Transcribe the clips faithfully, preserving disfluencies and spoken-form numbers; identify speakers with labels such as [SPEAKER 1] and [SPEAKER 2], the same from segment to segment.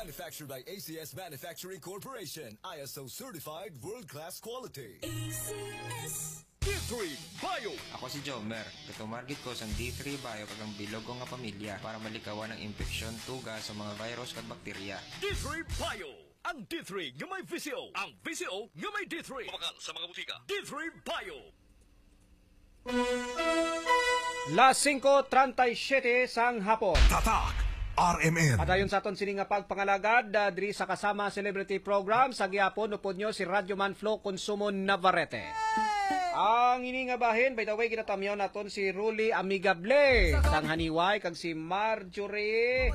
[SPEAKER 1] Manufactured by A C S Manufacturing Corporation. I S O certified world-class quality. A C S D three Bio.
[SPEAKER 2] Ako si Jomer. Katumargit ko sa D three Bio kagang bilog ko nga pamilya para malikawan ng infeksyon, tuga sa mga virus kag bakterya.
[SPEAKER 1] D three Bio. Ang D three nga may V C O. Ang V C O nga may D three. Mabakal sa mga butika. D three Bio.
[SPEAKER 3] Las cinco treinta y siete sang hapon.
[SPEAKER 4] Tatak R M N.
[SPEAKER 3] Padayon sa aton sini nga pagpangalagad uh, diri sa kasama celebrity program sa gihapon upod nyo si Radyo Man Flo Consumo Navarrete. Ang ini nga bahin, by the way, ginatamyaw naton si Ruli Amigable sang haniway kag si Marjorie.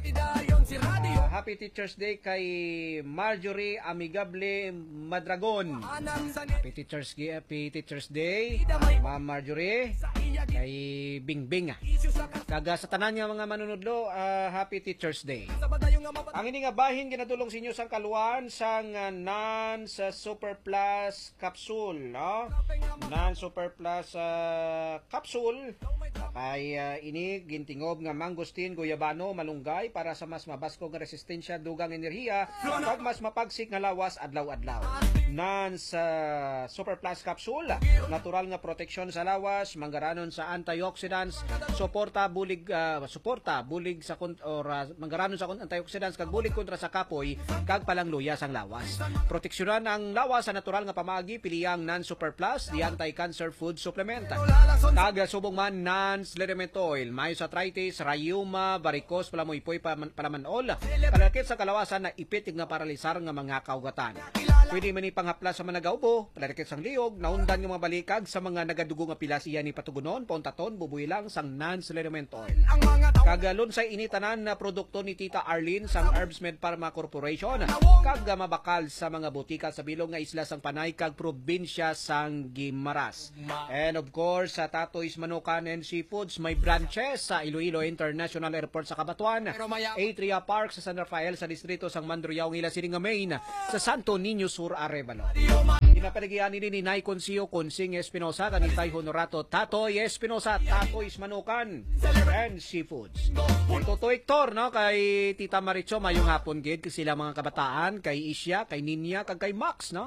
[SPEAKER 3] Uh, happy Teacher's Day kay Marjorie Amigable Madragon. Happy Teacher's Day, Happy Teacher's Day, Ma'am Marjorie, kay Bingbing. Kaga sa tanan nga mga manunodlo, uh, Happy Teacher's Day. Ang ini nga bahin ginadulong sa inyo sang kaluan sang uh, nan sa Super Plus capsule, no? Nan Super Plus uh, capsule kay uh, ini gintingob nga mangosteen, guyabano, malunggay para sa mas mabasko nga resistensya, dugang enerhiya kag mas mapagsik nga lawas adlaw-adlaw. Nan sa Super Plus capsule, natural nga proteksyon sa lawas, manggaranon sa antioxidants, suporta bulig uh, suporta bulig sa or uh, manggaranon sa antioxidants kag bulig kontra sa kapoy kag palangluya sang lawas. Proteksyonan ang lawas sa natural nga pamaagi, piliyang Nan Super Plus, di anti-cancer food supplement. Kag subong man Nan Slediment Oil, mayo sa arthritis, rayuma, varicose, palamoypoy, palamanol, palakit sa kalawasan na ipitig nga paralisar nga mga kaugatan. Pwede man ipanghapla sa mga nagaubo, palakit sang liog, naundan nga mga balikag sa mga nagadugo nga pilas iya ni patugunon, pontaton, bubuy lang sang Nan Slediment Oil. Kagalon sa initanan na produkto ni Tita Arlene sang Herbsmed Pharma Corporation, kag mabakal sa mga butika sa bilog nga isla sang Panay kag probinsya sang Guimaras. And of course, sa Tatoy's Manukan and Seafoods, may branches sa Iloilo International Airport sa Cabatuan, Atria Park sa San Rafael sa distrito sang Mandurriao, Ngila Siringa, Maine, sa Santo Niño Sur, Arevalo. Pinapaligian ni ni Nay Concio Consing Espinosa, kanitay Honorato Tatoy Espinosa, Tatoy's Manukan and Seafoods. Toto Hector, no, kay Tita Maricho, mayong hapon gid kasi sila mga kabataan, kay Isya, kay Ninya, kag kay Max, no?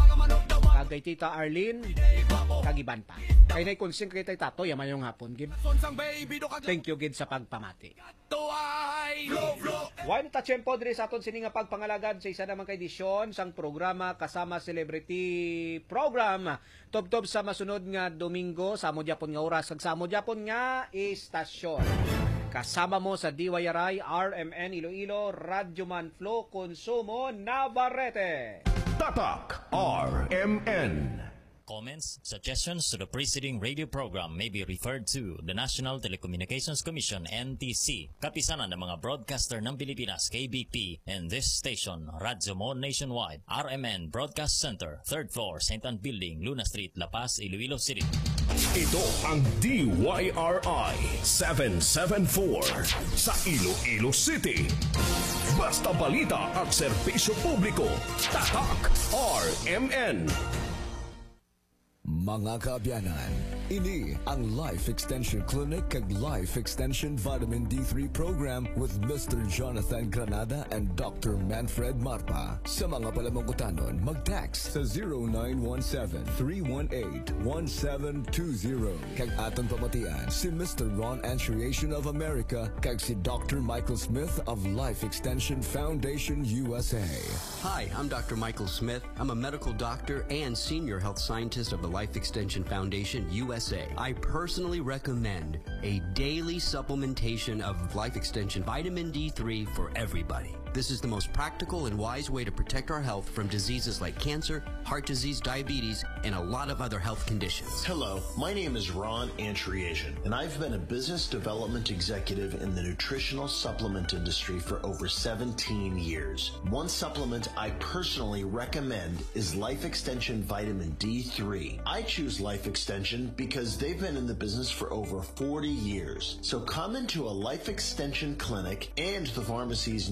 [SPEAKER 3] Kag kay Tita Arlene, kag iban pa. Kay Nay Consing, kay Tay Tatoy, mayong hapon gid. Thank you gid sa pagpamati. Why na tachempo diri sa aton sini nga pagpangalagad sa isa namang kaedisyon sang programa kasama celebrity program tob-tob sa masunod nga Domingo sa amo Japon nga oras kag sa amo Japon nga istasyon. Kasama mo sa D Y R I, R M N Iloilo, Radyo Man Flo Consumo Navarrete.
[SPEAKER 4] Tatak R M N.
[SPEAKER 5] Comments, suggestions to the preceding radio program may be referred to the National Telecommunications Commission N T C, kapisanan ng mga broadcaster ng Pilipinas K B P, and this station, Radyo Mo Nationwide, R M N Broadcast Center, third floor, Saint Anne Building, Luna Street, La Paz, Iloilo City.
[SPEAKER 4] Ito ang D Y R I seven seven four sa Iloilo City. Basta balita at serbisyo publiko. Tatak R M N.
[SPEAKER 1] Mga kaabyanan, ini ang Life Extension Clinic kag Life Extension Vitamin D three Program with Mister Jonathan Granada and Doctor Manfred Marpa. Sa mga palamangkutanon, mag-text sa zero nine one seven, three one eight, one seven two zero. Kag aton pamatian si Mister Ron Anchuriation of America kag si Doctor Michael Smith of Life Extension Foundation U S A.
[SPEAKER 6] Hi, I'm Doctor Michael Smith. I'm a medical doctor and senior health scientist of the Life Extension Foundation U S A. I personally recommend a daily supplementation of Life Extension Vitamin D three for everybody. This is the most practical and wise way to protect our health from diseases like cancer, heart disease, diabetes, and a lot of other health conditions.
[SPEAKER 7] Hello, my name is Ron Anchuriation, and I've been a business development executive in the nutritional supplement industry for over seventeen years. One supplement I personally recommend is Life Extension Vitamin D three. I choose Life Extension because they've been in the business for over forty years. So come into a Life Extension clinic and the pharmacies near you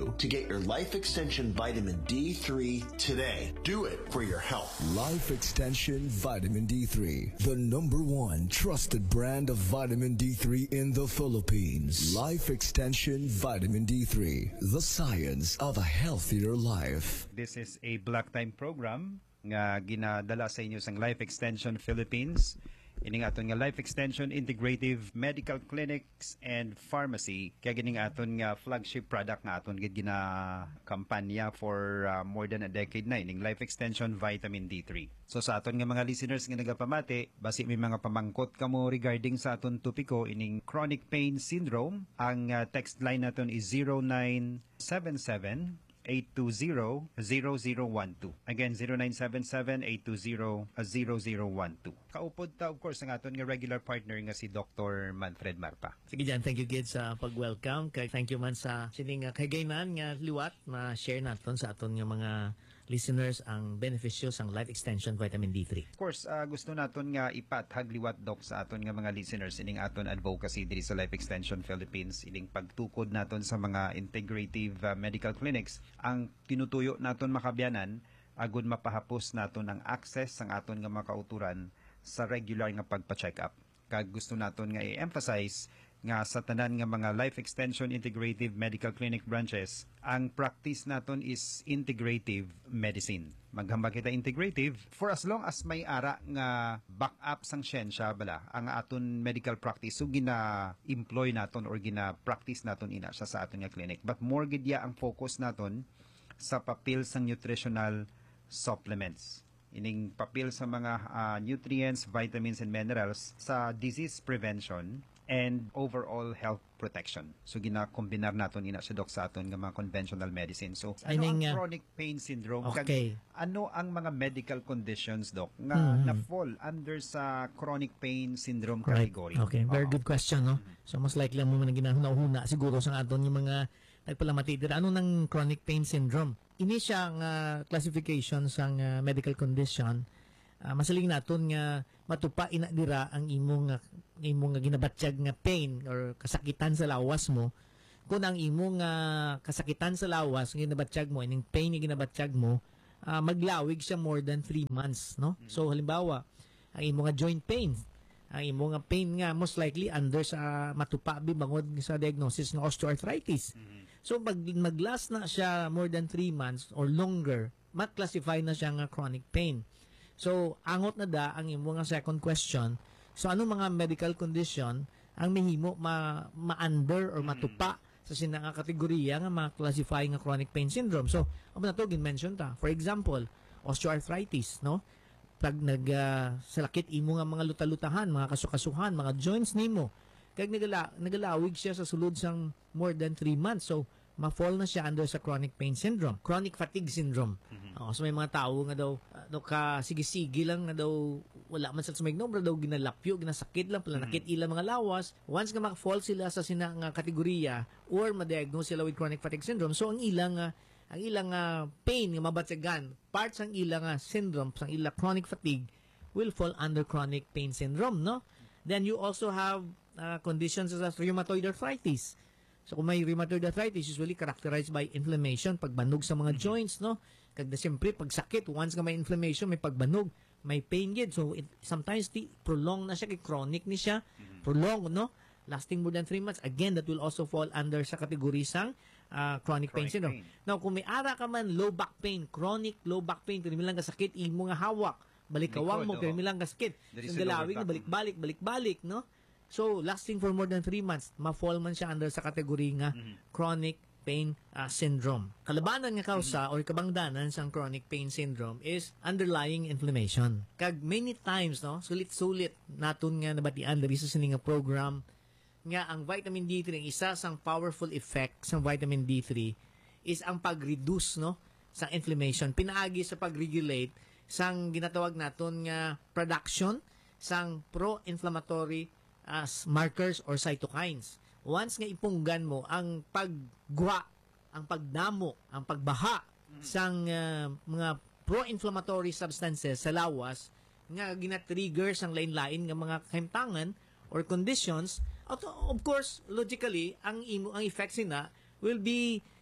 [SPEAKER 7] you to get your Life Extension Vitamin D three today. Do it for your health.
[SPEAKER 1] Life Extension Vitamin D three, the number one trusted brand of vitamin D three in the Philippines. Life Extension Vitamin D three, the science of a healthier life.
[SPEAKER 8] This is a Black Time program nga ginadala sa inyo sang Life Extension Philippines. Ining aton nga Life Extension Integrative Medical Clinics and Pharmacy. Kaya gining aton nga flagship product nga aton gid gina kampanya for uh, more than a decade na ining Life Extension Vitamin D three. So sa aton nga mga listeners nga nagapamati, basi may mga pamangkot kamo regarding sa aton topiko ining chronic pain syndrome, ang uh, text line naton is zero nine seven seven eight two zero zero zero one two. Again, zero nine seven seven eight two zero zero zero one two. Kaupod ta, of course, ang aton nga regular partner nga si Doctor Manfred Marpa.
[SPEAKER 9] Sige dyan, thank you kids sa pag-welcome. Kay thank you man sa sining uh, kagayman nga liwat na share naton sa aton nga mga listeners ang beneficios ang Life Extension Vitamin D three.
[SPEAKER 8] Of course, uh, gusto naton nga ipathag-liwat Doc sa aton nga mga listeners ining aton advocacy diri sa Life Extension Philippines, ining pagtukod naton sa mga integrative uh, medical clinics. Ang tinutuyo naton makabyanan agud mapahapos naton ang access sang aton nga makauturan sa regular nga pagpa-check up. Kag gusto naton nga i-emphasize nga sa tanan nga mga Life Extension Integrative Medical Clinic branches, ang practice naton is integrative medicine. Maghambag kita integrative for as long as may ara nga backup sang siyensya bala ang aton medical practice, so gina-employ naton or gina-practice naton ina siya sa aton nga clinic. But more gid ya ang focus naton sa papel sang nutritional supplements. Ining papel sa mga uh, nutrients, vitamins and minerals sa disease prevention and overall health protection. So gina-combinar naton ina sa Doc sa aton nga mga conventional medicine. So ano ang
[SPEAKER 9] uh,
[SPEAKER 8] chronic pain syndrome?
[SPEAKER 9] Okay.
[SPEAKER 8] Kag, ano ang mga medical conditions, Doc, nga
[SPEAKER 9] mm-hmm.
[SPEAKER 8] na-fall under sa chronic pain syndrome
[SPEAKER 9] right.
[SPEAKER 8] category?
[SPEAKER 9] Okay, very
[SPEAKER 8] Uh-oh.
[SPEAKER 9] good question, no? So most likely mo man ginahuna-huna siguro sa aton yung mga nagpalamati dira. Ano ng chronic pain syndrome? Ini siyang uh, classification sang uh, medical condition. Uh, masaling naton nga matupa ina dira ang imong uh, imong uh, ginabatsyag nga pain or kasakitan sa lawas mo. Kung ang imong uh, kasakitan sa lawas nga ginabatsyag mo, ining pain nga ginabatsyag mo, uh, maglawig siya more than three months, no? Mm-hmm. So halimbawa, ang imong nga joint pain, ang imong nga pain nga most likely under sa matupa bibangod sa diagnosis ng osteoarthritis. Mm-hmm. So mag maglast na siya more than three months or longer, mat-classify na siya nga chronic pain. So, angot na da ang imo nga second question. So, ano mga medical condition ang mahimo ma, ma-under or matupa sa sina nga kategorya nga ma-classify nga chronic pain syndrome? So, ano na to gin-mention ta? For example, osteoarthritis, no? Pag nag uh, salakit imo nga mga luta-lutahan, mga kasukasuhan, mga joints nimo, kag nagala, nagalawig siya sa sulod sang more than three months. So, ma-fall na siya under sa chronic pain syndrome. Chronic fatigue syndrome. Mm-hmm. Uh, so may mga tao nga daw, uh, ka sige-sige lang nga daw, wala man sa sumignom, daw ginalapyo, ginasakit lang, pala nakit mm-hmm. ilang mga lawas. Once nga ma-fall sila sa sina nga kategorya or ma-diagnose sila with chronic fatigue syndrome, so ang ilang uh, ang ilang uh, pain nga mabatsagan, parts ang ilang uh, syndrome, ang ilang chronic fatigue will fall under chronic pain syndrome, no? Then you also have uh, conditions such as rheumatoid arthritis. So kung may rheumatoid arthritis, usually characterized by inflammation, pagbanog sa mga mm-hmm. joints, no? Kag na siyempre, pag sakit, once nga may inflammation, may pagbanog, may pain yun. So it, sometimes di, prolong na siya, kay chronic ni siya, mm-hmm. prolong, no? Lasting more than three months. Again, that will also fall under sa category sang uh, chronic, chronic pain syndrome. Pain. Now, kung may ara ka man, low back pain, chronic low back pain, kung lang kasakit, imo nga hawak, balikawang mo, kung lang kasakit, ang galawig na balik-balik, balik-balik, no? So, lasting for more than three months, ma-fall man siya under sa kategory nga mm-hmm. chronic pain uh, syndrome. Kalabanan nga kausa mm-hmm. or kabangdanan sa chronic pain syndrome is underlying inflammation. Kag many times, no, sulit-sulit naton nga nabatian diri sa sining program nga ang vitamin D three, isa sang powerful effect sa vitamin D three is ang pag-reduce, no, sa inflammation. Pinaagi sa pag-regulate sang ginatawag naton nga production sang pro-inflammatory as markers or cytokines. Once nga ipunggan mo ang pagguha, ang pagdamo, ang pagbaha mm. sang uh, mga pro-inflammatory substances sa lawas nga gina-trigger sang lain-lain nga mga kahimtangan or conditions, of course, logically, ang imo ang effects nina will be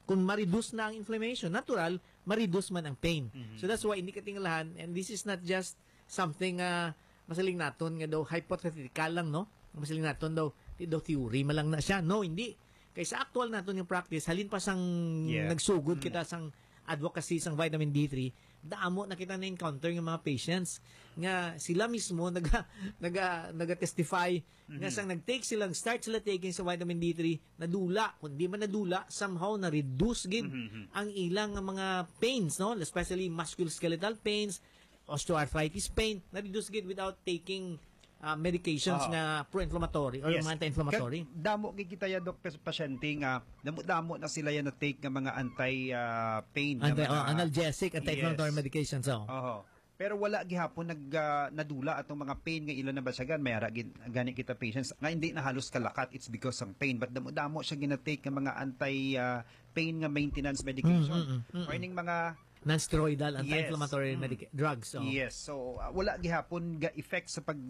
[SPEAKER 9] kung ma-reduce na ang inflammation, natural, ma-reduce man ang pain. Mm-hmm. So that's why hindi ka tingalahan, and this is not just something uh, masaling naton nga daw hypothetical lang, no? Masaling naton daw, di daw theory malang na siya. No, hindi. Kaya sa actual naton yung practice, halin pa sang yeah. nagsugod mm-hmm. kita sang advocacy sang vitamin D three, daamo na kita na-encounter yung mga patients nga sila mismo naga naga naga-testify mm-hmm. nga sang nag-take silang start sila taking sa vitamin D three, nadula, kundi man nadula, somehow na-reduce gid mm-hmm. ang ilang mga pains, no, especially musculoskeletal pains, osteoarthritis pain, na-reduce gid without taking uh, medications oh. nga pro-inflammatory or yes. anti-inflammatory.
[SPEAKER 8] Kag, damo kita ya dok pasyente nga damo-damo na sila ya na take nga mga anti uh, pain
[SPEAKER 9] anti,
[SPEAKER 8] nga mga,
[SPEAKER 9] oh, analgesic, anti-inflammatory
[SPEAKER 8] yes.
[SPEAKER 9] medications. Oh.
[SPEAKER 8] Oh. Pero wala gihapon nag uh, nadula atong mga pain nga ilan na basyagan, may ara gani kita patients nga hindi na halos kalakat, it's because ng pain, but damo-damo siya gina-take nga mga anti uh, pain nga maintenance medication mm, mm, mm, mm. or ning mga
[SPEAKER 9] non-steroidal anti-inflammatory yes. medica- drugs. So.
[SPEAKER 8] Yes. So uh, wala gihapon ga effect sa pag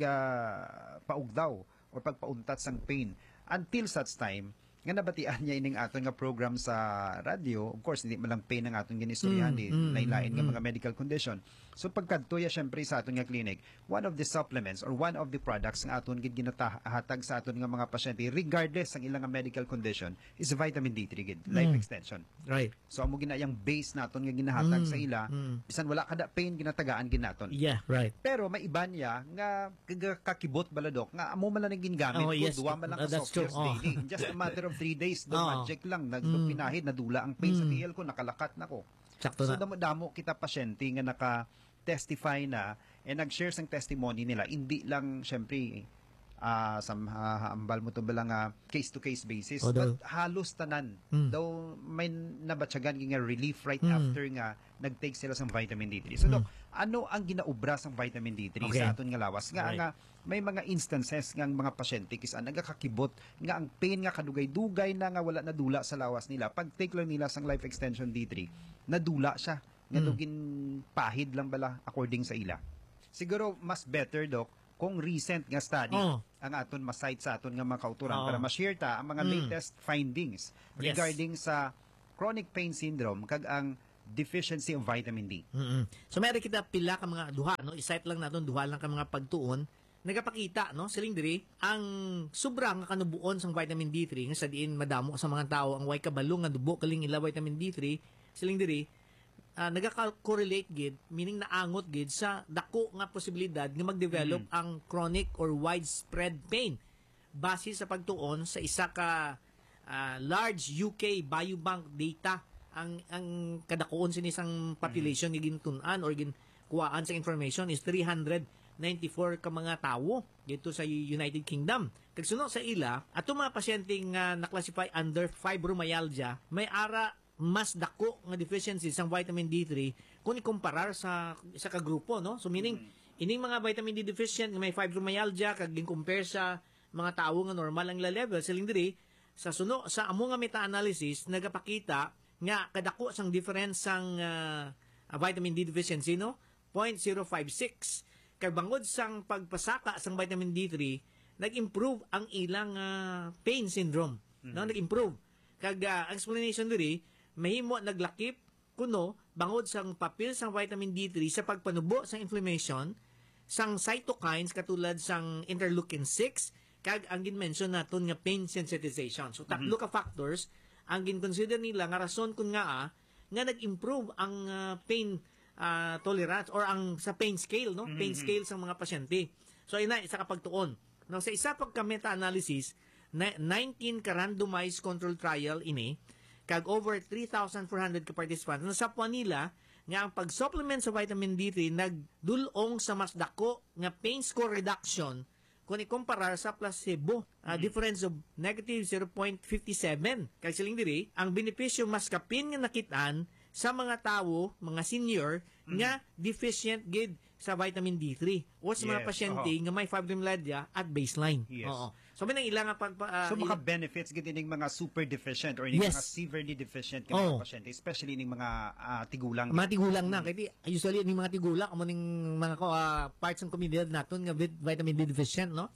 [SPEAKER 8] uh, paugdaw or pagpauntat sang pain until such time nga nabatian niya ining aton nga program sa radio. Of course hindi man lang pain ang aton ginistoryahan mm, mm, lain-lain mm, nga mga medical condition. So pagkadtoya syempre sa aton nga clinic, one of the supplements or one of the products nga aton gid ginatahatag sa aton nga mga pasyente regardless ang ilang nga medical condition is vitamin D three gid, life mm. extension.
[SPEAKER 9] Right.
[SPEAKER 8] So amo ginayang base naton nga ginahatag mm, sa ila, mm. bisan wala kada pain ginatagaan ginaton.
[SPEAKER 9] Yeah, right.
[SPEAKER 8] Pero may iba niya nga kakibot baladok nga amo man lang gingamit
[SPEAKER 9] oh, yes.
[SPEAKER 8] duwa man lang
[SPEAKER 9] uh,
[SPEAKER 8] ka soft drinks oh. daily. Just a matter of three days, the oh. magic lang nagdog mm. pinahid nadula ang pain mm. sa T L ko, nakalakat na ko.
[SPEAKER 9] Sakto
[SPEAKER 8] so
[SPEAKER 9] na.
[SPEAKER 8] damo-damo kita pasyente nga naka testify na and nag-share sang testimony nila, hindi lang syempre uh, sa uh, ambal mo to ba lang uh, case-to-case basis, oh, but halos tanan mm. daw may nabatsagan nga relief right mm. after nga nag-take sila sang vitamin D three. So mm. dok, ano ang ginaubra sang vitamin D three okay. sa aton nga lawas nga right. nga may mga instances nga mga pasyente kisa nagakakibot nga ang pain nga kadugay-dugay na nga wala nadula sa lawas nila, pag take lang nila sang life extension D three nadula siya nga mm. dugin pahid lang bala according sa ila. Siguro mas better dok kung recent nga study oh. ang aton ma-cite sa aton nga mga kauturan oh. para ma-share ta ang mga mm. latest findings
[SPEAKER 9] yes.
[SPEAKER 8] regarding sa chronic pain syndrome kag ang deficiency of vitamin D.
[SPEAKER 9] Mm-hmm. So meron kita pila ka mga duha, no? I-cite lang naton duha lang ka mga pagtuon nagapakita, no, siling diri ang sobrang kanubuon sang vitamin D three nga sa diin madamo sa mga tao ang way kabalo nga dubo kaling ila vitamin D three siling diri uh, nagaka-correlate gid, meaning naangot gid sa dako nga posibilidad nga mag-develop mm-hmm. ang chronic or widespread pain base sa pagtuon sa isa ka uh, large U K biobank data ang ang kadakuon sini sang population mm-hmm. ni gintunan or gin kuhaan sa information is three hundred ninety-four ka mga tawo dito sa United Kingdom. Kag sunod sa ila, ato mga pasyente nga na-classify under fibromyalgia, may ara mas dako nga deficiency sang vitamin D three kung ikumparar sa isa ka grupo, no? So meaning mm-hmm. ining mga vitamin D deficient nga may fibromyalgia kag compare sa mga tawo nga normal ang level siling diri sa suno sa amo nga meta-analysis nagapakita nga kadako sang difference sang uh, vitamin D deficiency, no? zero point zero five six. Kay bangod sang pagpasaka sang vitamin D three, nag-improve ang ilang uh, pain syndrome. Mm-hmm. No, nag-improve. Kag uh, explanation diri, mahimo naglakip kuno bangod sang papel sang vitamin D three sa pagpanubo sang inflammation, sang cytokines katulad sang interleukin six, kag ang gin-mention naton nga pain sensitization. So tatlo mm-hmm. ka factors ang gin-consider nila nga rason kun nga ah, nga nag-improve ang uh, pain Uh, tolerance or ang sa pain scale, no? Pain mm-hmm. scale sa mga pasyente. So ina isa ka pagtuon. No, sa isa pagka meta-analysis, na nineteen ka randomized control trial ini kag over three thousand four hundred ka participants nasapwan nila nga ang pag-supplement sa vitamin D three nagdulong sa mas dako nga pain score reduction kung ikumparar sa placebo, uh, mm-hmm. difference of negative zero point five seven. Kag siling diri, ang benepisyo mas kapin nga nakitaan sa mga tawo, mga senior, mm. nga deficient gid sa vitamin D three o sa yes, mga pasyente uh-huh. nga may fibromyalgia at baseline.
[SPEAKER 8] Yes.
[SPEAKER 9] Oo. So may nang ilang pag uh,
[SPEAKER 8] So mga benefits gid ining mga super deficient or ining yes. mga severely deficient nga oh. mga pasyente, especially ining mga uh, tigulang.
[SPEAKER 9] Mga tigulang na kay usually ining mga tigulang amo ning mga uh, parts ng komunidad naton nga with vitamin D deficient, no?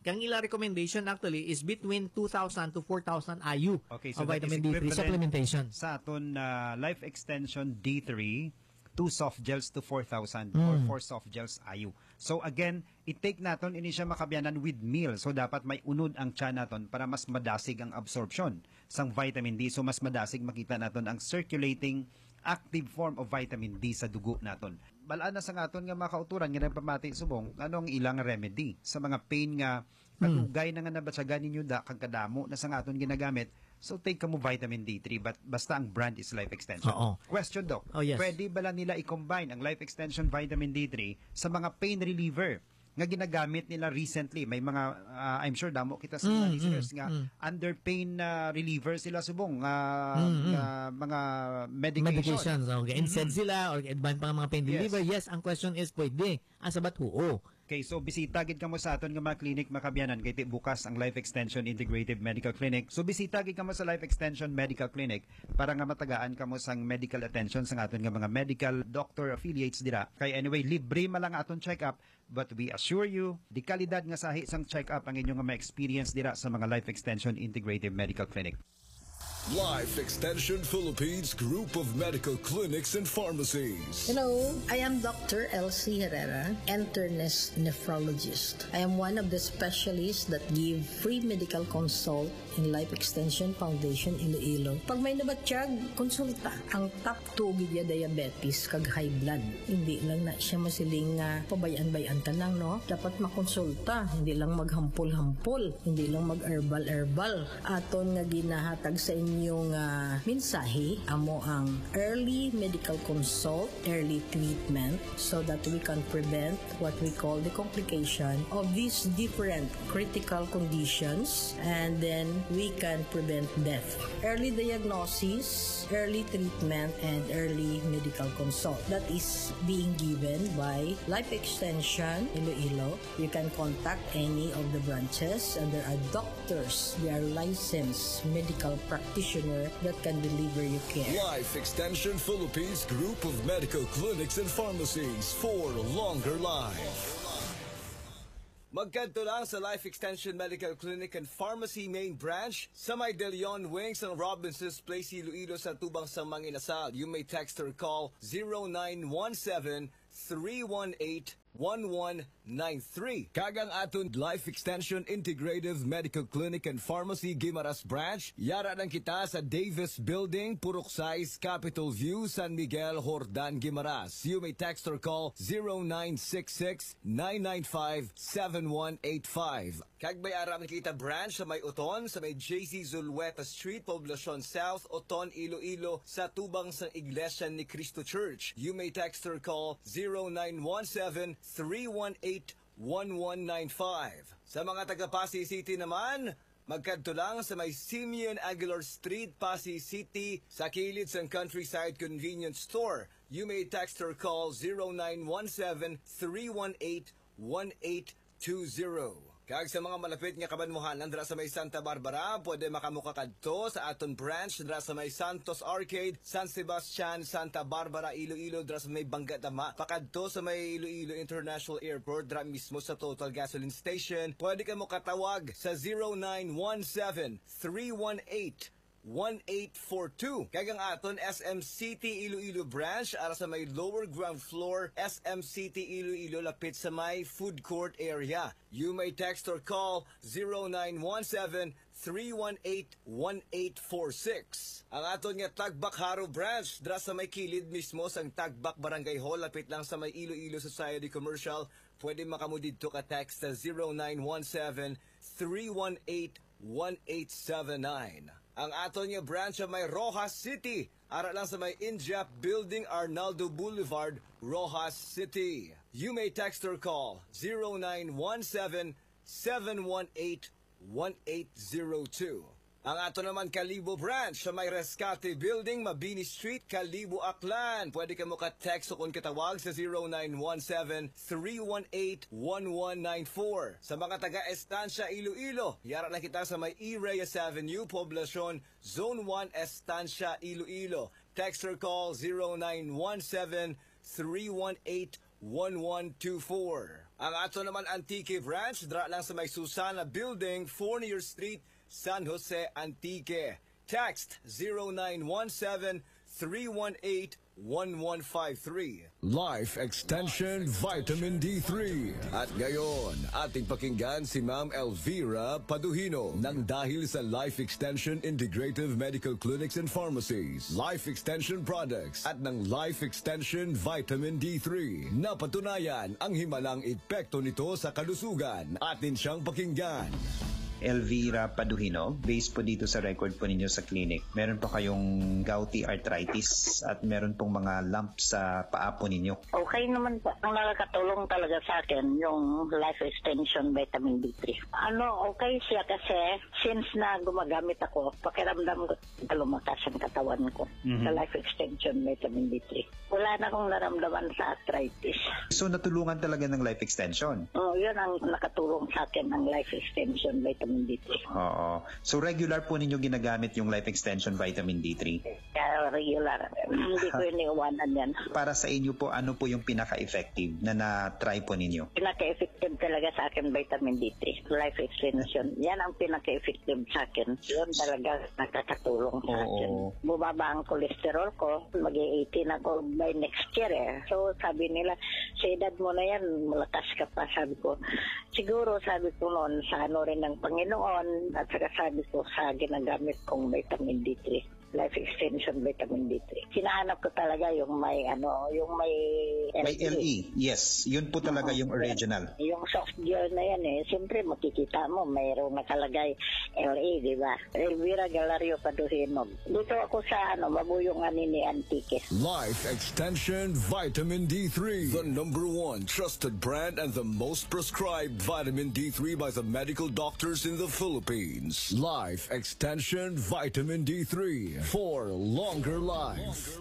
[SPEAKER 9] Kang ila recommendation actually is between two thousand to four thousand I U
[SPEAKER 8] Okay, so
[SPEAKER 9] of
[SPEAKER 8] that is
[SPEAKER 9] vitamin D three
[SPEAKER 8] equivalent
[SPEAKER 9] supplementation.
[SPEAKER 8] Sa aton uh, Life Extension D three, two soft gels to four thousand or four soft gels I U. So again, i-take naton ini siya makabiyanan with meal. So dapat may unod ang tiyan naton para mas madasig ang absorption sang vitamin D. So mas madasig makita naton ang circulating active form of vitamin D sa dugo naton. Balaan na sa aton nga makauturan nga pamati subong anong ilang remedy sa mga pain nga kadugay na nga nabatsagan ninyo da kag kadamo na sa aton ginagamit. So take ka mo vitamin D three but basta ang brand is Life Extension.
[SPEAKER 9] Oo.
[SPEAKER 8] Question doc,
[SPEAKER 9] Oh, yes.
[SPEAKER 8] pwede ba lang nila i-combine ang Life Extension vitamin D three sa mga pain reliever nga ginagamit nila recently? May mga uh, I'm sure damo kita sa mga
[SPEAKER 9] Mm,
[SPEAKER 8] listeners
[SPEAKER 9] mm,
[SPEAKER 8] nga
[SPEAKER 9] mm.
[SPEAKER 8] under pain uh, reliever sila subong uh,
[SPEAKER 9] Mm, mm.
[SPEAKER 8] uh, mga medication.
[SPEAKER 9] Medications. Okay. Instead sila or advance pa nga mga pain
[SPEAKER 8] Yes.
[SPEAKER 9] reliever. Yes, ang question is pwede. Asa ba't oo?
[SPEAKER 8] Okay, so bisita gid kamo sa aton nga mga clinic makabiyanan kay ti bukas ang Life Extension Integrative Medical Clinic. So bisita gid kamo sa Life Extension Medical Clinic para nga matagaan kamo sang medical attention sa aton nga mga medical doctor affiliates dira. Kay anyway, libre man lang aton check-up, but we assure you, di kalidad nga sahi sang check-up ang inyong nga ma-experience dira sa mga Life Extension Integrative Medical Clinic.
[SPEAKER 1] Life Extension Philippines Group of Medical Clinics and Pharmacies.
[SPEAKER 10] Hello, I am Doctor Elsie Herrera, internist nephrologist. I am one of the specialists that give free medical consult in Life Extension Foundation Iloilo. Pag may nabatsyag, konsulta. Ang top two gidya diabetes kag high blood. Hindi lang na siya masiling uh, pabayan-bayan tanang, no? Dapat makonsulta, hindi lang maghampol-hampol, hindi lang mag-herbal-herbal. Aton nga ginahatag sa inyong uh, mensahe, amo ang early medical consult, early treatment, so that we can prevent what we call the complication of these different critical conditions, and then we can prevent death. Early diagnosis, early treatment, and early medical consult. That is being given by Life Extension Iloilo. You can contact any of the branches and there are doctors, they are licensed medical practitioner that can deliver you care.
[SPEAKER 1] Life Extension Philippines Group of Medical Clinics and Pharmacies for longer life. Magkanto lang sa Life Extension Medical Clinic and Pharmacy Main Branch sa may De Leon Wings ng Robinson's Place, Iloilo sa Tubang Samang Inasal. You may text or call zero nine one seven, three one eight, one one nine three. Kagang aton Life Extension Integrative Medical Clinic and Pharmacy Guimaras Branch. Yara lang kita sa Davis Building, Purok Size, Capitol View, San Miguel, Hordan, Guimaras. You may text or call zero nine six six, nine nine five, seven one eight five. Kag may aram kita branch sa may Uton, sa may J C Zulueta Street, Poblacion South, Uton, Iloilo, sa tubang sa Iglesia ni Cristo Church. You may text or call zero nine one seven, three one eight, one one nine five. Sa mga taga Pasay City naman, magkadto lang sa may Simeon Aguilar Street, Pasay City, sa kilid sa Countryside Convenience Store. You may text or call zero nine one seven, three one eight, one eight two zero. Kag sa mga malapit nga kabanmuhanan dira sa may Santa Barbara, pwede makamuka kadto sa aton branch dira sa may Santos Arcade, San Sebastian, Santa Barbara, Iloilo, dira sa may Bangga-Dama. Pakadto sa may Iloilo International Airport, dira mismo sa Total Gasoline Station. Pwede ka mo katawag sa zero nine one seven, three one eight, one eight four two. Kag ang aton S M City Iloilo branch ara sa may lower ground floor S M City Iloilo lapit sa may food court area. You may text or call zero nine one seven, three one eight, one eight four six. Ang aton nga Tagbak Haro branch dra sa may kilid mismo sang Tagbak Barangay Hall lapit lang sa may Iloilo Society Commercial. Pwede makamu didto ka text sa zero nine one seven, three one eight, one eight seven nine. Ang aton nga branch sa may Rojas City, ara lang sa may India Building, Arnaldo Boulevard, Rojas City. You may text or call zero nine one seven, seven one eight, one eight zero two. Ang ato naman Kalibo branch sa may Rescate Building, Mabini Street, Kalibo, Aklan. Pwede ka mo ka-text o kung katawag sa zero nine one seven, three one eight, one one nine four. Sa mga taga-Estancia, Iloilo, yara lang kita sa may E. Reyes Avenue, Poblacion, Zone one, Estancia, Iloilo. Text or call zero nine one seven, three one eight, one one two four. Ang ato naman Antique branch, dra lang sa may Susana Building, Fournier Street, San Jose, Antique. Text zero nine one seven, three one eight, one one five three.
[SPEAKER 11] Life Extension Vitamin D three.
[SPEAKER 1] At ngayon, ating pakinggan si Ma'am Elvira Paduhino ng dahil sa Life Extension Integrative Medical Clinics and Pharmacies, Life Extension Products at ng Life Extension Vitamin D three. Napatunayan ang himalang epekto nito sa kalusugan. Atin siyang pakinggan.
[SPEAKER 8] Elvira Paduhino, based po dito sa record po ninyo sa clinic, meron po kayong gouty arthritis at meron pong mga lumps sa paa po ninyo.
[SPEAKER 12] Okay naman po. Ang nakakatulong talaga sa akin yung Life Extension Vitamin D three. Ano, okay siya kasi since na gumagamit ako, pakiramdam ko lumakas ang katawan ko mm-hmm. sa Life Extension Vitamin D three. Wala na akong naramdaman sa arthritis.
[SPEAKER 8] So natulungan talaga ng Life Extension?
[SPEAKER 12] Oo, yun ang nakatulong sa akin, ang Life Extension Vitamin D three.
[SPEAKER 8] Oo. So regular po ninyo ginagamit yung Life Extension Vitamin D three?
[SPEAKER 12] Uh, regular. Hindi ko iniiwanan yan.
[SPEAKER 8] Para sa inyo po, ano po yung pinaka-effective na na-try po ninyo?
[SPEAKER 12] Pinaka-effective talaga sa akin Vitamin D three. Life Extension. Yan ang pinaka-effective sa akin. Yun talaga nakakatulong sa akin. Oo. Bumaba ang cholesterol ko. Mag-eighteen ako by next year eh. So sabi nila, sa edad mo na yan, malakas ka pa. Sabi ko, siguro sabi ko noon sa ano rin ng Panginoon at saka sabi ko sa ginagamit kong Vitamin D three. Life Extension Vitamin D three. Hinahanap ko talaga yung may ano, yung may L E.
[SPEAKER 8] May L E, yes. Yun po talaga uh-huh. yung original.
[SPEAKER 12] Yung soft gel na yan eh. Siyempre makikita mo, mayroong nakalagay L E, di ba? Elvira Galario Paduhino. Dito ako sa ano, mabuyong ani ni Antique.
[SPEAKER 11] Life Extension Vitamin D three.
[SPEAKER 1] The number one trusted brand and the most prescribed vitamin D three by the medical doctors in the Philippines.
[SPEAKER 11] Life Extension Vitamin D three. For longer life.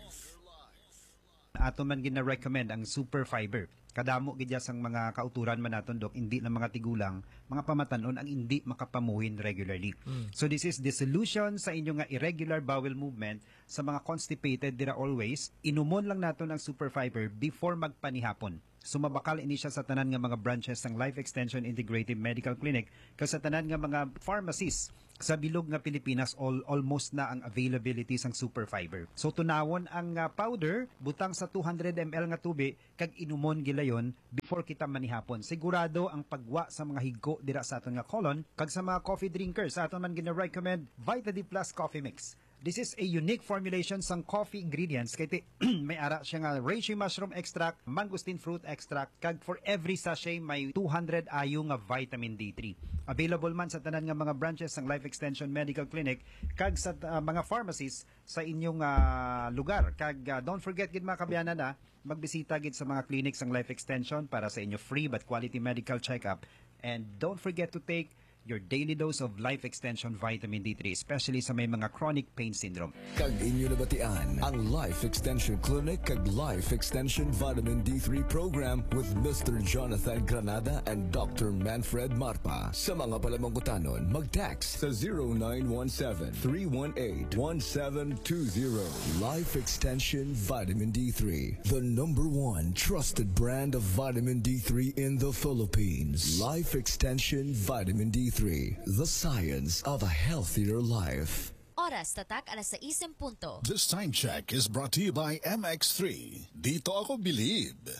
[SPEAKER 8] Ato man gina-recommend ang super fiber. Kadamo gidya sang mga kauturan man naton dok, hindi lang mga tigulang, mga pamatanon ang hindi makapamuhin regularly. Mm. So this is the solution sa inyo nga irregular bowel movement, sa mga constipated dira always, inumon lang naton ang super fiber before magpanihapon. Sumabakal ini siya sa tanan nga mga branches ng Life Extension Integrative Medical Clinic kasi sa tanan nga mga pharmacies sa bilog nga Pilipinas, all, almost na ang availability sang super fiber. So tunawon ang uh, powder butang sa two hundred milliliters nga tubig kag inumon gilayon before kita manihapon. Sigurado ang pagwa sa mga higko dira sa aton nga colon kag sa mga coffee drinkers sa aton man gina-recommend Vita D Plus Coffee Mix. This is a unique formulation sang coffee ingredients kay may ara siya nga reishi mushroom extract, mangosteen fruit extract, kag for every sachet may two hundred ayo nga vitamin D three. Available man sa tanan nga mga branches sang Life Extension Medical Clinic kag sa uh, mga pharmacies sa inyong uh, lugar. Kag uh, don't forget gid mga kabyanan na magbisita gid sa mga clinics sang Life Extension para sa inyo free but quality medical checkup. And don't forget to take your daily dose of Life Extension Vitamin D three, especially sa may mga chronic pain syndrome.
[SPEAKER 1] Kag inyo nabatian ang Life Extension Clinic kag Life Extension Vitamin D three program with Mister Jonathan Granada and Doctor Manfred Marpa. Sa mga palamangkutanon, mag-text sa zero nine one seven, three one eight, one seven two zero. Life Extension Vitamin D three, the number one trusted brand of vitamin D three in the Philippines. Life Extension Vitamin D three, the science of a healthier life.
[SPEAKER 13] Oras tatak alas sais en punto.
[SPEAKER 14] This time check is brought to you by M X three. Dito ako bilib.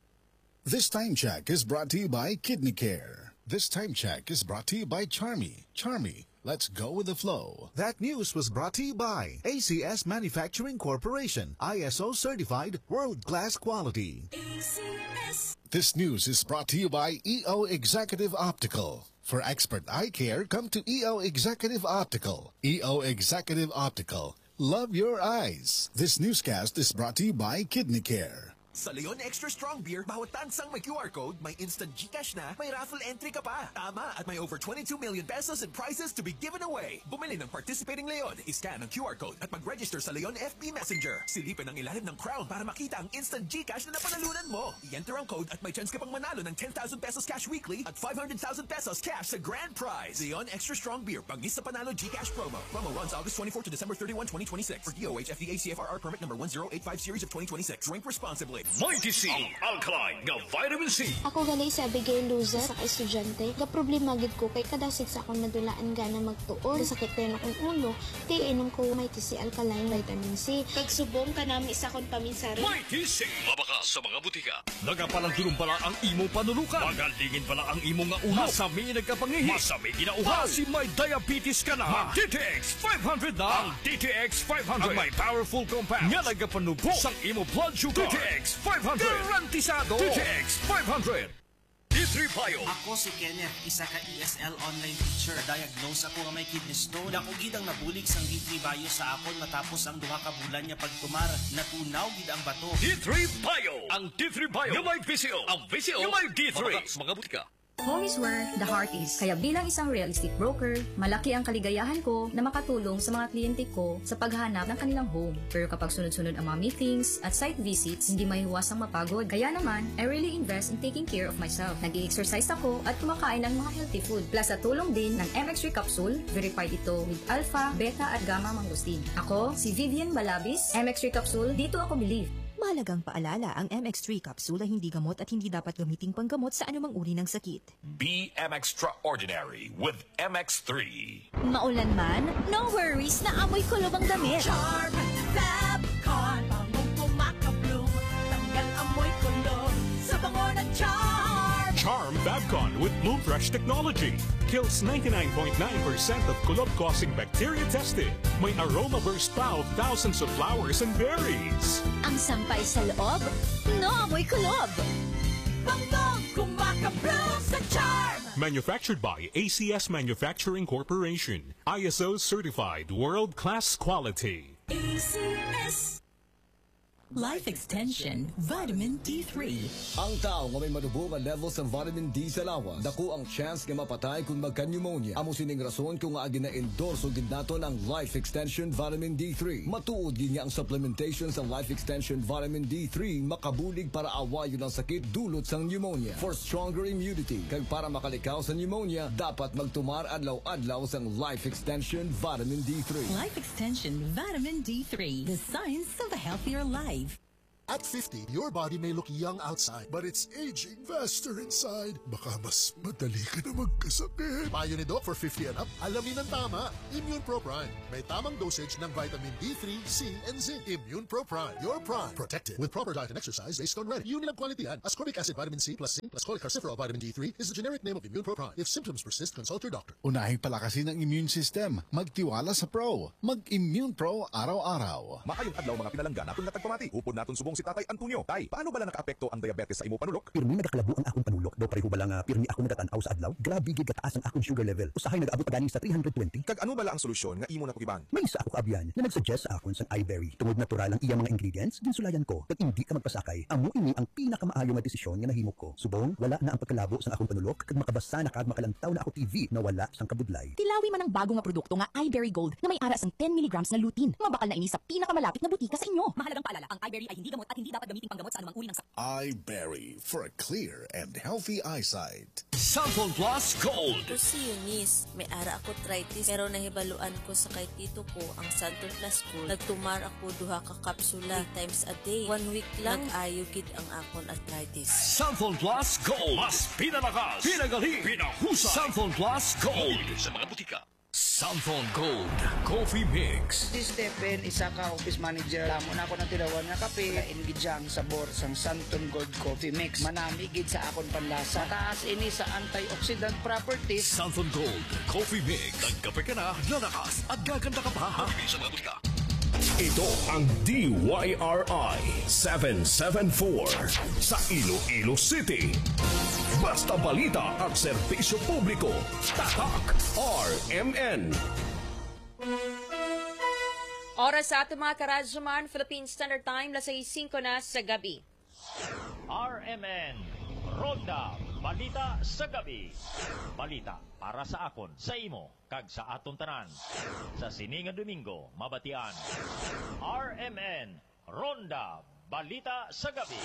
[SPEAKER 14] This time check is brought to you by Kidney Care. This time check is brought to you by Charmy. Charmy, let's go with the flow.
[SPEAKER 15] That news was brought to you by A C S Manufacturing Corporation, I S O certified, world-class quality.
[SPEAKER 14] A C S. This news is brought to you by E O Executive Optical. For expert eye care, come to E O Executive Optical. E O Executive Optical. Love your eyes. This newscast is brought to you by Kidney Care.
[SPEAKER 16] Sa Leon Extra Strong Beer, bawat tansang may Q R code, may instant GCash na, may raffle entry ka pa. Tama, at may over twenty-two million pesos in prizes to be given away. Bumili ng participating Leon, iscan ang Q R code at mag-register sa Leon F B Messenger. Silipin ang ilalim ng crown para makita ang instant GCash na napanalunan mo. I-enter ang code at may chance ka pang manalo ng ten thousand pesos cash weekly at five hundred thousand pesos cash sa grand prize. Leon Extra Strong Beer, bangis sa panalo GCash promo. Promo runs August twenty-fourth to December thirty-first, twenty twenty-six. For D O H F D A C F R R permit number one zero eight five series of twenty twenty-six. Drink responsibly.
[SPEAKER 4] Mighty C, ang alkaline nga vitamin C.
[SPEAKER 17] Ako ganay si Abigail Luza sa ka-estudyante. Ga problema gid ko kay kadasig sa akong madulaan gana magtuon. Sakit tayo akong ulo. Kay inom ko Mighty C alkaline vitamin C. Kagsubong ka nami sa akong paminsari.
[SPEAKER 4] Mighty C, mabakas sa mga butika. Nagapalang pala ang imong panulukan. Magalingin pala ang imong nga ulo. Masami nagkapangihi. Masami ginauhan. Si may diabetes ka na. Mag-D T X five hundred na. Ang D T X five hundred. Ang may powerful compound. Nga nagapanubo sang imo blood sugar. D T X five hundred. Garantisado. D T X five hundred. D three Bio.
[SPEAKER 18] Ako si Kenneth, isa ka E S L online teacher. Diagnose ako nga may kidney stone. Ako gid ang nabulig sang D three Bio sa akon matapos ang duha ka bulan niya pagtumar. Natunaw gid ang bato.
[SPEAKER 4] D three Bio. Ang D three Bio. Yung may V C O. Ang V C O. Yung may D three. Mga butika.
[SPEAKER 19] Home is where the heart is. Kaya bilang isang real estate broker, malaki ang kaligayahan ko na makatulong sa mga kliyente ko sa paghahanap ng kanilang home. Pero kapag sunod-sunod ang mga meetings at site visits, hindi may iwasang mapagod. Kaya naman, I really invest in taking care of myself. Nag-i-exercise ako at kumakain ng mga healthy food. Plus sa tulong din ng M X three Capsule, verified ito with alpha, beta at gamma mangosteen. Ako, si Vivian Balabis, M X three Capsule, dito ako believe.
[SPEAKER 20] Mahalagang paalala, ang M X three capsule ay hindi gamot at hindi dapat gamiting panggamot sa anumang uri ng sakit.
[SPEAKER 4] Be M Extraordinary with M X three.
[SPEAKER 20] Maulan man, no worries na amoy kulob ang damit.
[SPEAKER 21] Charm Fabcon, pangong pumakabloom, tanggal amoy kulob sa bango ng Charm.
[SPEAKER 22] Charm Fabcon with Bloom Fresh technology kills ninety-nine point nine percent of kulob-causing bacteria tested. May aroma burst pa of thousands of flowers and berries.
[SPEAKER 20] Ang sampay sa loob, no amoy kulob.
[SPEAKER 21] Bangong kumakabloom sa Charm.
[SPEAKER 22] Manufactured by A C S Manufacturing Corporation. I S O certified world-class quality.
[SPEAKER 21] A C S
[SPEAKER 23] Life Extension Vitamin D three.
[SPEAKER 1] Ang tao nga may madubo nga levels ng vitamin D sa lawas, dako ang chance nga mapatay kung magka-pneumonia. Amo sining rason kung nga agi na-endorse gid naton ang Life Extension Vitamin D three. Matuod gid niya ang supplementation sa Life Extension Vitamin D three makabulig para awayon ang sakit dulot sang pneumonia. For stronger immunity, kag para makalikaw sa pneumonia, dapat magtumar adlaw-adlaw sang Life Extension Vitamin D three.
[SPEAKER 23] Life Extension Vitamin D three. The science of a healthier life.
[SPEAKER 14] At fifty, your body may look young outside, but it's aging faster inside. Baka mas madali ka na magkasakit. Payo ni Doc for fifty and up, alamin ang tama. Immune Pro Prime. May tamang dosage ng vitamin D three, C, and zinc. Immune Pro Prime. Your prime. Protected with proper diet and exercise based on ready. Yun nilang kwalitihan. Ascorbic acid vitamin C plus zinc plus cholecalciferol vitamin D three is the generic name of Immune Pro Prime. If symptoms persist, consult your doctor.
[SPEAKER 15] Unahin palakasin ang immune system. Magtiwala sa Pro. Mag-Immune Pro araw-araw.
[SPEAKER 24] Maayong adlaw mga pinalanggan atong natagpamati. Upod naton subong si Tatay Antonio. Tay, paano bala nakaapekto ang diabetes sa imo panulok?
[SPEAKER 25] Pirmi nagakalabo ang akong panulok. Do pareho bala nga pirmi ako nagatanaw sa adlaw. Grabe gid kataas ang akong sugar level. Usahay nag-abot pa ganing sa three twenty.
[SPEAKER 24] Kag ano bala ang solusyon nga imo nakugiban?
[SPEAKER 25] May isa ako kaabyan na nagsuggest sa akon sang iBerry. Tungod natural ang iya mga ingredients, ginsulayan ko kag hindi ka magpasakay. Amo ini ang pinakamaayo nga desisyon nga nahimo ko. Subong wala na ang pagkalabo sang akong panulok kag makabasa na kag makalantaw na ako T V na wala sang kabudlay.
[SPEAKER 20] Tilawi man ang bago nga produkto nga iBerry Gold na may ara sang ten milligrams na lutein. Mabakal na ini sa pinakamalapit na butika sa inyo.
[SPEAKER 23] Mahalagang paalala, ang iBerry ay hindi gamot at hindi dapat gamitin panggamot sa anumang uri ng sakit.
[SPEAKER 14] iBerry for a clear and healthy eyesight.
[SPEAKER 4] Sample Plus Gold.
[SPEAKER 26] Ito si Eunice. May ara ako arthritis pero nahibaluan ko sa kay tito ko ang Sample Plus Gold. Nagtumar ako duha ka kapsula three times a day. One week lang nag-ayo gid ang akon arthritis.
[SPEAKER 4] Sample Plus Gold. Mas pinalakas, pinagaling, pinahusay. Sample Plus Gold. Sa mga butika. Sample Gold Coffee Mix.
[SPEAKER 27] Si Stephen, isa ka office manager. Lamon ako ng tirawan nga kape. Kaingidyang sabor sang Santon Gold Coffee Mix. Manami gid sa akon panlasa. Mataas ini sa antioxidant properties.
[SPEAKER 4] Santon Gold Coffee Mix. Nagkape ka na, lalakas at gaganda ka pa. Mabibili sa mga butika. Ito ang D Y R I seven seven four sa Iloilo City. Basta balita at serbisyo publiko. Tatak R M N.
[SPEAKER 28] Oras sa ating mga karadyoman, Philippine Standard Time, alas singko na sa gabi.
[SPEAKER 5] R M N, Ronda, Balita sa Gabi. Balita para sa akon, sa imo, kag sa aton tanan. Sa sininga Domingo, mabatian. R M N, Ronda, Balita sa Gabi.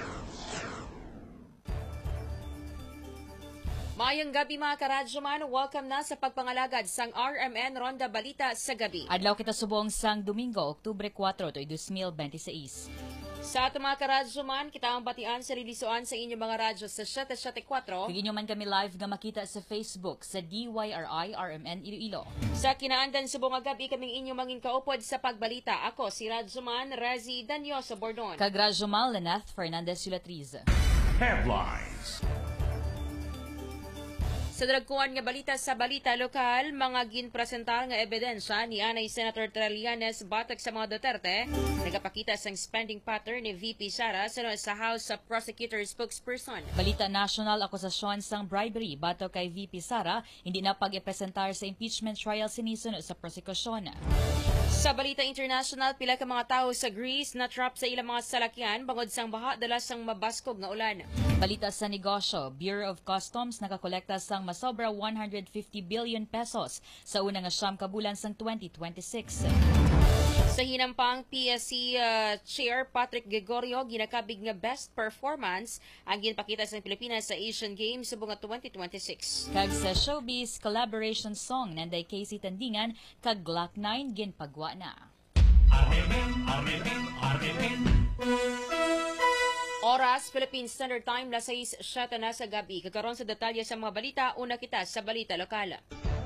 [SPEAKER 28] Mayang gabi mga karadyoman, welcome na sa pagpangalagad sang R M N Ronda Balita sa Gabi.
[SPEAKER 29] Adlaw kita subong sang Domingo, Oktubre four, two thousand twenty-six.
[SPEAKER 28] Sa ato mga karadyo man, kita ang batian sa rilisuan sa inyong mga radyo sa seven seven four.
[SPEAKER 2] Kung inyo man kami live nga makita sa Facebook sa D Y R I R M N Iloilo.
[SPEAKER 28] Sa kinaandan subong gabi kaming inyong mangin kaupod sa pagbalita. Ako si Radyoman Razi Danyoso Bordon.
[SPEAKER 2] Kag Radyomal Leneth Fernandez Sulatriz.
[SPEAKER 4] Headlines.
[SPEAKER 28] Sa dragkuan nga balita sa balita lokal, mga ginpresentar nga ebidensya ni Anay Senator Trillanes batok sa mga Duterte, nagapakita sang spending pattern ni V P Sara sa House of Prosecutor spokesperson.
[SPEAKER 2] Balita national, akusasyon sang bribery batok kay V P Sara, hindi na pag-ipresentar sa impeachment trial sinisunod sa prosekusyon.
[SPEAKER 28] Sa balita international, pila ka mga tao sa Greece na trap sa ilang mga salakyan bangod sang baha dala sang mabaskog nga ulan.
[SPEAKER 2] Balita sa negosyo, Bureau of Customs nakakolekta sang masobra one hundred fifty billion pesos sa una nga siyam ka bulan sang twenty twenty-six.
[SPEAKER 28] Sa hinampang P S C uh, Chair Patrick Gregorio, ginakabig nga best performance ang ginpakita sa Pilipinas sa Asian Games sa bunga twenty twenty-six.
[SPEAKER 2] Kag sa showbiz collaboration song nanday Casey Tandingan kag Glock nine ginpagwa na.
[SPEAKER 4] Arneben, Arneben, Arneben.
[SPEAKER 28] Oras, Philippine Standard Time, las sais siyete na sa gabi. Kakaroon sa detalye sa mga balita, una kita sa balita lokal.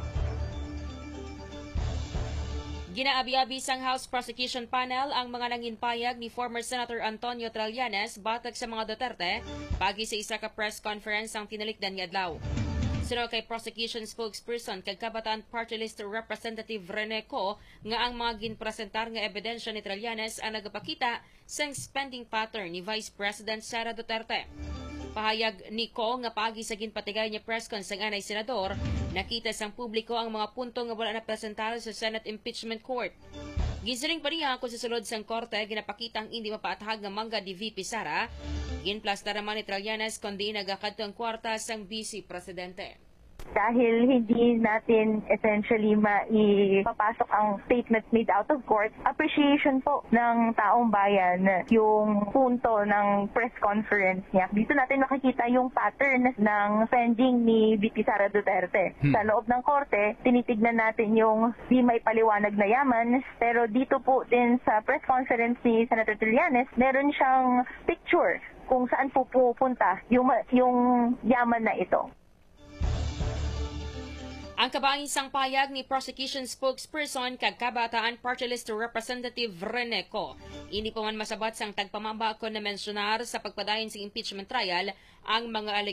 [SPEAKER 28] Ginaabi-abi sang House Prosecution Panel ang mga nanginpayag ni former Senator Antonio Trillanes batag sa mga Duterte pagi sa isa ka press conference ang tinalikdan nga adlaw. Sunod kay prosecution spokesperson kag Kabataan Party List Representative Rene Co nga ang mga ginpresentar nga ebidensya ni Trillanes ang nagapakita sang spending pattern ni Vice President Sara Duterte. Pahayag ni Co nga paagi sa ginpatigay niya press con sang anay senador, nakita sang publiko ang mga punto nga wala na presentado sa Senate Impeachment Court. Ginsiling pa niya kung sa sulod sang korte ginapakita ang hindi mapaatahag nga mangga di V P Sara, ginplasta naman ni Trillanes kundi nagakadto ang kwarta sang Vice Presidente.
[SPEAKER 3] Dahil hindi natin essentially maipapasok ang statement made out of court, appreciation po ng taong bayan yung punto ng press conference niya. Dito natin makikita yung pattern ng spending ni V P Sara Duterte. Hmm. Sa loob ng korte, tinitignan natin yung di may paliwanag na yaman, pero dito po din sa press conference ni Senator Trillanes, meron siyang picture kung saan po pupunta yung, yung yaman na ito.
[SPEAKER 28] Ang kabaisang payag ni prosecution spokesperson kag Kabataan Party List Representative Rene Co. Hindi pa man masabat sang tagpamamba ko na mensyonar sa pagpadayon sa impeachment trial ang mga